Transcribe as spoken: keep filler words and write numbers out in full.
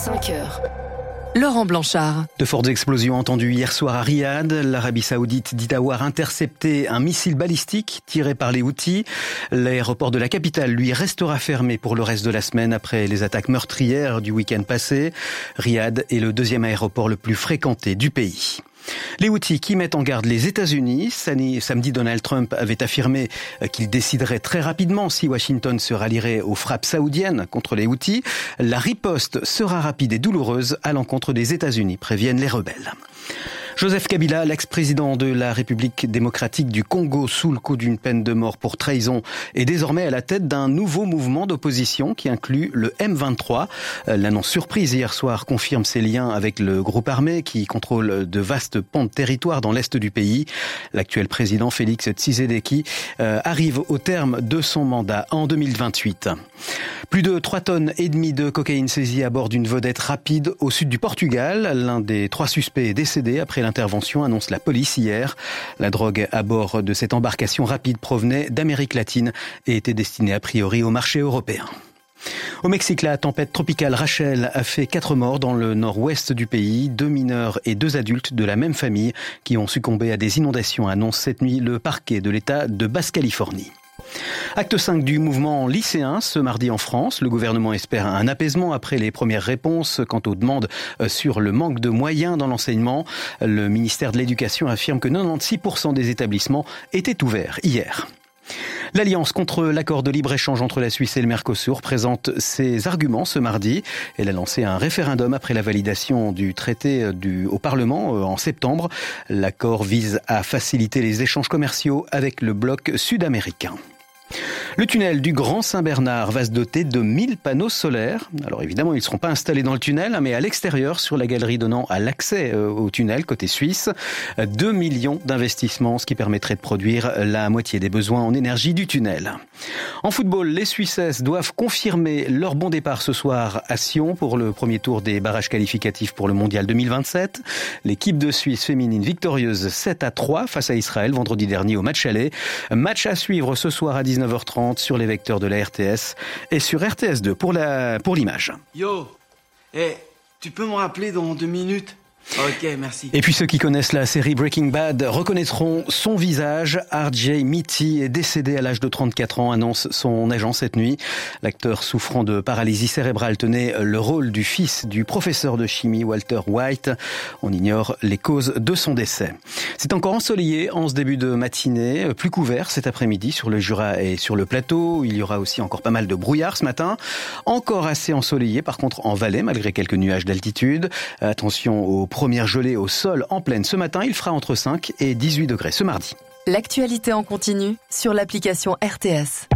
cinq heures. Laurent Blanchard. De fortes explosions entendues hier soir à Riyad. L'Arabie Saoudite dit avoir intercepté un missile balistique tiré par les Houthis. L'aéroport de la capitale, lui, restera fermé pour le reste de la semaine après les attaques meurtrières du week-end passé. Riyad est le deuxième aéroport le plus fréquenté du pays. Les Houthis qui mettent en garde les États-Unis. Samedi, Donald Trump avait affirmé qu'il déciderait très rapidement si Washington se rallierait aux frappes saoudiennes contre les Houthis. La riposte sera rapide et douloureuse à l'encontre des États-Unis, préviennent les rebelles. Joseph Kabila, l'ex-président de la République démocratique du Congo, sous le coup d'une peine de mort pour trahison, est désormais à la tête d'un nouveau mouvement d'opposition qui inclut le M vingt-trois. L'annonce surprise hier soir confirme ses liens avec le groupe armé qui contrôle de vastes pans de territoire dans l'est du pays. L'actuel président Félix Tshisekedi euh, arrive au terme de son mandat en deux mille vingt-huit. Plus de trois tonnes et demie de cocaïne saisie à bord d'une vedette rapide au sud du Portugal. L'un des trois suspects est décédé après l'intervention, annonce la police hier. La drogue à bord de cette embarcation rapide provenait d'Amérique latine et était destinée a priori au marché européen. Au Mexique, la tempête tropicale Rachel a fait quatre morts dans le nord-ouest du pays, deux mineurs et deux adultes de la même famille qui ont succombé à des inondations, annonce cette nuit le parquet de l'État de Basse-Californie. Acte cinq du mouvement lycéen ce mardi en France. Le gouvernement espère un apaisement après les premières réponses quant aux demandes sur le manque de moyens dans l'enseignement. Le ministère de l'Éducation affirme que quatre-vingt-seize pour cent des établissements étaient ouverts hier. L'Alliance contre l'accord de libre-échange entre la Suisse et le Mercosur présente ses arguments ce mardi. Elle a lancé un référendum après la validation du traité du, au Parlement en septembre. L'accord vise à faciliter les échanges commerciaux avec le bloc sud-américain. Le tunnel du Grand Saint-Bernard va se doter de mille panneaux solaires. Alors évidemment, ils ne seront pas installés dans le tunnel, mais à l'extérieur, sur la galerie donnant à l'accès au tunnel, côté suisse. deux millions d'investissements, ce qui permettrait de produire la moitié des besoins en énergie du tunnel. En football, les Suissesses doivent confirmer leur bon départ ce soir à Sion pour le premier tour des barrages qualificatifs pour le Mondial deux mille vingt-sept. L'équipe de Suisse féminine victorieuse sept à trois face à Israël vendredi dernier au match aller. Match à suivre ce soir à dix-neuf heures trente sur les vecteurs de la R T S et sur R T S deux pour la pour l'image. Yo, hey, tu peux me rappeler dans deux minutes ? Ok, merci. Et puis ceux qui connaissent la série Breaking Bad reconnaîtront son visage. R J Mitty est décédé à l'âge de trente-quatre ans, annonce son agent cette nuit. L'acteur souffrant de paralysie cérébrale tenait le rôle du fils du professeur de chimie Walter White. On ignore les causes de son décès. C'est encore ensoleillé en ce début de matinée, plus couvert cet après-midi sur le Jura et sur le plateau. Il y aura aussi encore pas mal de brouillard ce matin. Encore assez ensoleillé par contre en Valais malgré quelques nuages d'altitude. Attention aux première gelée au sol en plaine ce matin, il fera entre cinq et dix-huit degrés ce mardi. L'actualité en continu sur l'application R T S.